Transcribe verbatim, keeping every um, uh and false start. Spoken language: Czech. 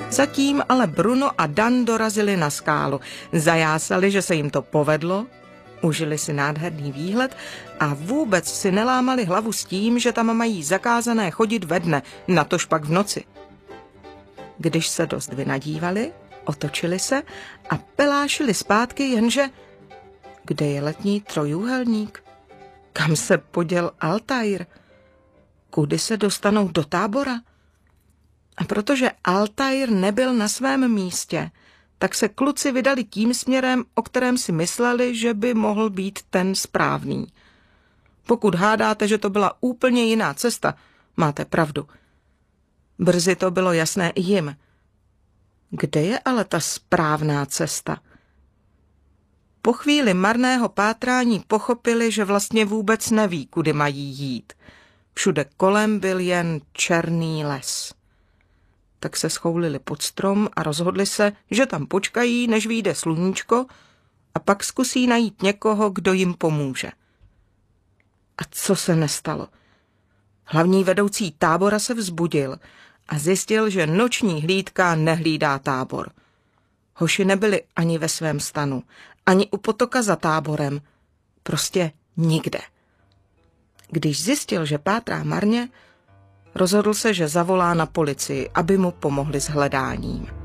Zatím ale Bruno a Dan dorazili na skálu. Zajásali, že se jim to povedlo, užili si nádherný výhled a vůbec si nelámali hlavu s tím, že tam mají zakázané chodit ve dne, natož pak v noci. Když se dost vynadívali, otočili se a pelášili zpátky, jenže kde je letní trojúhelník? Kam se poděl Altair? Kudy se dostanou do tábora? A protože Altair nebyl na svém místě, tak se kluci vydali tím směrem, o kterém si mysleli, že by mohl být ten správný. Pokud hádáte, že to byla úplně jiná cesta, máte pravdu. Brzy to bylo jasné i jim. Kde je ale ta správná cesta? Po chvíli marného pátrání pochopili, že vlastně vůbec neví, kudy mají jít. Všude kolem byl jen černý les. Tak se schoulili pod strom a rozhodli se, že tam počkají, než vyjde sluníčko, a pak zkusí najít někoho, kdo jim pomůže. A co se nestalo? Hlavní vedoucí tábora se vzbudil a zjistil, že noční hlídka nehlídá tábor. Hoši nebyli ani ve svém stanu, ani u potoka za táborem, prostě nikde. Když zjistil, že pátrá marně, rozhodl se, že zavolá na policii, aby mu pomohli s hledáním.